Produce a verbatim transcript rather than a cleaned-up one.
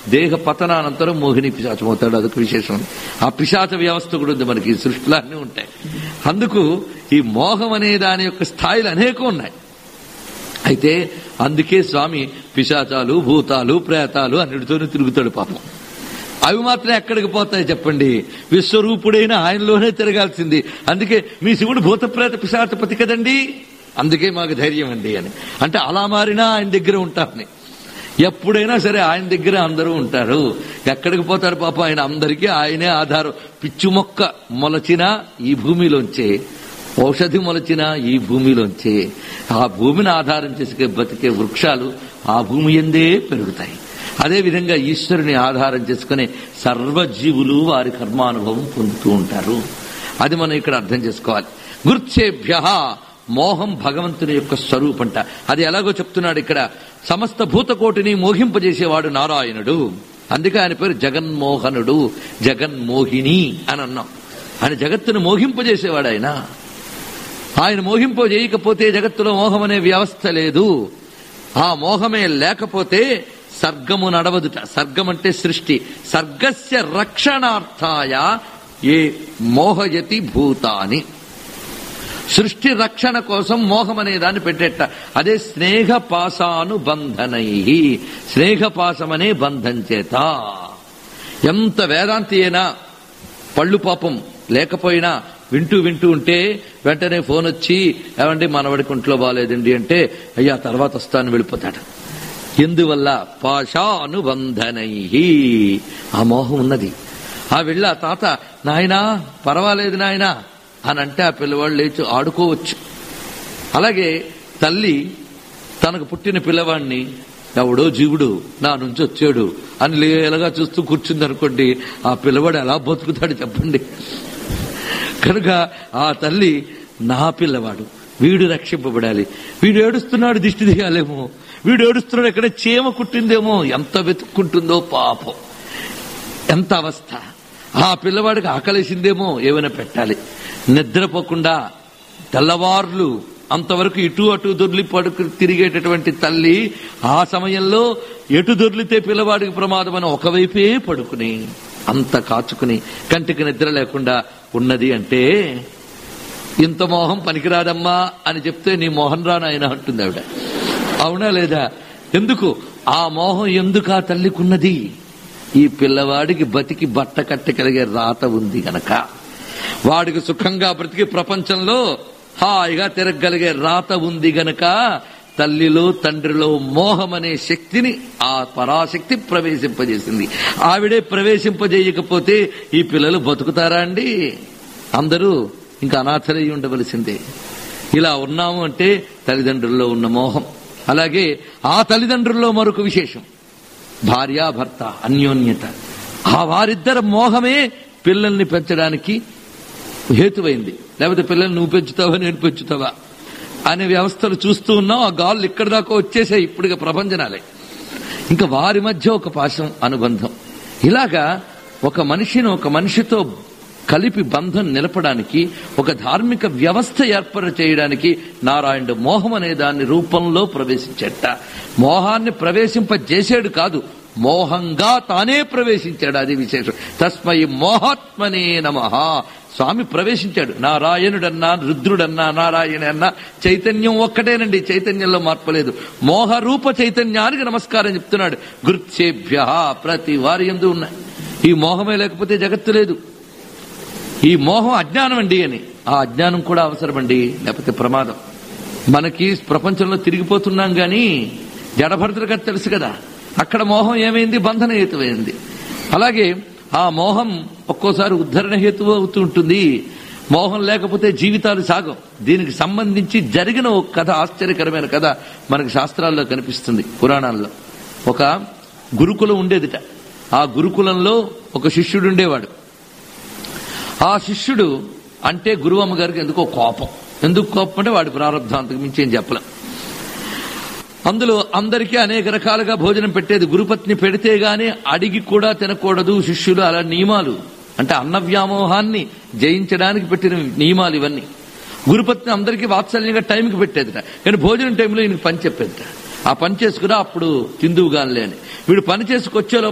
దేహ పతనానంతరం మోహిని పిశాచం అవుతాడు. అదొక విశేషం. ఆ పిశాచ వ్యవస్థ కూడా ఉంది మనకి, సృష్టిలో అన్నీ ఉంటాయి. అందుకు ఈ మోహం అనే దాని యొక్క స్థాయిలు అనేకం ఉన్నాయి. అయితే అందుకే స్వామి పిశాచాలు, భూతాలు, ప్రేతాలు అన్నిటితోనే తిరుగుతాడు పాపం. అవి మాత్రం ఎక్కడికి పోతాయి చెప్పండి? విశ్వరూపుడైన ఆయనలోనే తిరగాల్సింది. అందుకే మీ శివుడు భూత ప్రేత పిశాచపతి కదండి, అందుకే మాకు ధైర్యం అండి అని. అంటే అలా మారినా ఆయన దగ్గర ఉంటారని. ఎప్పుడైనా సరే ఆయన దగ్గర అందరూ ఉంటారు. ఎక్కడికి పోతారు పాపం? ఆయన అందరికీ ఆయనే ఆధారం. పిచ్చు మొక్క మొలచినా ఈ భూమిలోంచే, ఔషధి మొలచినా ఈ భూమిలోంచే. ఆ భూమిని ఆధారం చేసుకే బతికే వృక్షాలు ఆ భూమి యందే పెరుగుతాయి. అదేవిధంగా ఈశ్వరుని ఆధారం చేసుకునే సర్వజీవులు వారి కర్మానుభవం పొందుతూ ఉంటారు. అది మనం ఇక్కడ అర్థం చేసుకోవాలి. గుర్చేభ్య మోహం భగవంతుని యొక్క స్వరూపంట. అది ఎలాగో చెప్తున్నాడు ఇక్కడ. సమస్త భూతకోటిని మోహింపజేసేవాడు నారాయణుడు. అందుకే ఆయన పేరు జగన్మోహనుడు, జగన్మోహిని అని అన్నాం. ఆయన జగత్తును మోహింపజేసేవాడు. ఆయన ఆయన మోహింపజేయకపోతే జగత్తులో మోహం అనే వ్యవస్థ లేదు. ఆ మోహమే లేకపోతే సర్గము నడవదుట. సర్గం అంటే సృష్టి. సర్గస్య రక్షణార్థాయ ఏ మోహయతి భూతాని. సృష్టి రక్షణ కోసం మోహం అనే దాన్ని పెట్టేట. అదే స్నేహపాసానుబంధనై, స్నేహపాసమనే బంధం చేత. ఎంత వేదాంతి అయినా పళ్ళు పాపం లేకపోయినా వింటూ వింటూ ఉంటే వెంటనే ఫోన్ వచ్చి, ఏమండి మనవడికి ఒంట్లో బాగాలేదండి అంటే, అయ్యా తర్వాత వస్తాను వెళ్ళిపోతాడు. ఎందువల్ల? పాశానుబంధనై. ఆ మోహం ఉన్నది. ఆ వెళ్ళి ఆ తాత, నాయనా పర్వాలేదు నాయనా అని అంటే ఆ పిల్లవాడు లేచి ఆడుకోవచ్చు. అలాగే తల్లి తనకు పుట్టిన పిల్లవాడిని ఎవడో జీవుడు నా నుంచి వచ్చాడు అని లేలగా చూస్తూ కూర్చుందనుకోండి, ఆ పిల్లవాడు ఎలా బతుకుతాడు చెప్పండి? కనుక ఆ తల్లి నా పిల్లవాడు, వీడు రక్షింపబడాలి, వీడు ఏడుస్తున్నాడు దిష్టి తీయాలేమో, వీడు ఏడుస్తున్నాడు ఎక్కడ చీమ కుట్టిందేమో, ఎంత వెతుక్కుంటుందో పాపం, ఎంత అవస్థ. ఆ పిల్లవాడికి ఆకలేసిందేమో ఏమైనా పెట్టాలి. నిద్రపోకుండా తెల్లవార్లు అంతవరకు ఇటు అటు దొర్లి పడుకు తిరిగేటటువంటి తల్లి ఆ సమయంలో ఎటు దొర్లితే పిల్లవాడికి ప్రమాదం అని ఒకవైపే పడుకుని అంత కాచుకుని కంటికి నిద్ర లేకుండా ఉన్నది. అంటే ఇంత మోహం పనికిరాదమ్మా అని చెప్తే నీ మోహన్ రాను ఆయన అంటుంది ఆవిడ. అవునా లేదా? ఎందుకు ఆ మోహం? ఎందుకు ఆ తల్లికున్నది? ఈ పిల్లవాడికి బతికి బట్ట కట్టగలిగే రాత ఉంది గనక, వాడికి సుఖంగా బ్రతికి ప్రపంచంలో హాయిగా తిరగలిగే రాత ఉంది గనక తల్లిలో తండ్రిలో మోహం అనే శక్తిని ఆ పరాశక్తి ప్రవేశింపజేసింది. ఆవిడే ప్రవేశింపజేయకపోతే ఈ పిల్లలు బతుకుతారా అండి? అందరూ ఇంకా అనాథలై ఉండవలసిందే. ఇలా ఉన్నాము అంటే తల్లిదండ్రుల్లో ఉన్న మోహం. అలాగే ఆ తల్లిదండ్రుల్లో మరొక విశేషం, భార్యాభర్త అన్యోన్యత. ఆ వారిద్దరి మోహమే పిల్లల్ని పెంచడానికి హేతువైంది. లేకపోతే పిల్లల్ని నువ్వు పెంచుతావా నేను పెంచుతావా అనే వ్యవస్థలు చూస్తూ ఉన్నాం. ఆ గాళ్ళు ఇక్కడి దాకా వచ్చేసాయి. ఇప్పుడుగా ప్రభంజనాలే. ఇంకా వారి మధ్య ఒక పాశం అనుబంధం. ఇలాగా ఒక మనిషిని ఒక మనిషితో కలిపి బంధం నిలపడానికి, ఒక ధార్మిక వ్యవస్థ ఏర్పాటు చేయడానికి నారాయణుడు మోహం అనే దాన్ని రూపంలో ప్రవేశించట. మోహాన్ని ప్రవేశింపజేసాడు కాదు, మోహంగా తానే ప్రవేశించాడు. అది విశేషం. తస్మై మోహాత్మనే నమః. స్వామి ప్రవేశించాడు. నారాయణుడన్నా రుద్రుడన్నా నారాయణ అన్నా చైతన్యం ఒక్కటేనండి, చైతన్యంలో మార్పలేదు. మోహరూప చైతన్యానికి నమస్కారం చెప్తున్నాడు. గుర్చేభ్య ప్రతి వారి యందు ఉన్నాయి. ఈ మోహమే లేకపోతే జగత్తు లేదు. ఈ మోహం అజ్ఞానం అండి అని. ఆ అజ్ఞానం కూడా అవసరమండి, లేకపోతే ప్రమాదం. మనకి ప్రపంచంలో తిరిగిపోతున్నాం గాని జడభరతులకు తెలుసు కదా, అక్కడ మోహం ఏమైంది? బంధన హేతువైంది. అలాగే ఆ మోహం ఒక్కోసారి ఉద్ధరణ హేతువు అవుతూ ఉంటుంది. మోహం లేకపోతే జీవితాలు సాగం. దీనికి సంబంధించి జరిగిన ఒక కథ, ఆశ్చర్యకరమైన కథ మనకి శాస్త్రాల్లో కనిపిస్తుంది, పురాణాల్లో. ఒక గురుకులం ఉండేదిట. ఆ గురుకులంలో ఒక శిష్యుడు ఉండేవాడు. ఆ శిష్యుడు అంటే గురువమ్మ గారికి ఎందుకో కోపం. ఎందుకు కోపం అంటే వాడి ప్రారంభాంతకు మించి ఏం చెప్పలేం. అందులో అందరికీ అనేక రకాలుగా భోజనం పెట్టేది. గురుపత్ని పెడితే గాని అడిగి కూడా తినకూడదు శిష్యులు, అలా నియమాలు. అంటే అన్న వ్యామోహాన్ని జయించడానికి పెట్టిన నియమాలు ఇవన్నీ. గురుపత్ని అందరికీ వాత్సల్యంగా టైంకి పెట్టేదిట, కానీ భోజనం టైంలో ఈయనకి పని చెప్పేదిట. ఆ పని చేసుకురా అప్పుడు తిందువుగానిలే అని. వీడు పని చేసుకొచ్చే